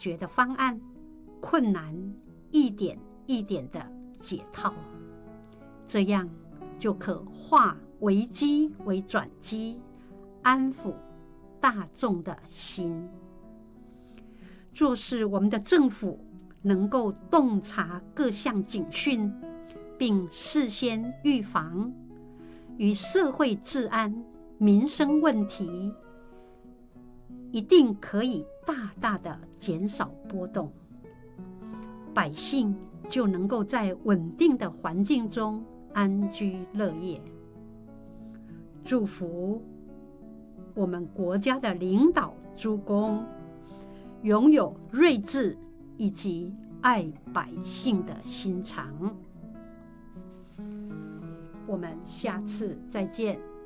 决的方案，困难一点一点的解套，这样就可化危机为转机，安抚大众的心。若是我们的政府能够洞察各项警讯，并事先预防，与社会治安、民生问题一定可以大大的减少波动，百姓就能够在稳定的环境中安居乐业。祝福我们国家的领导诸公拥有睿智以及爱百姓的心肠。我们下次再见。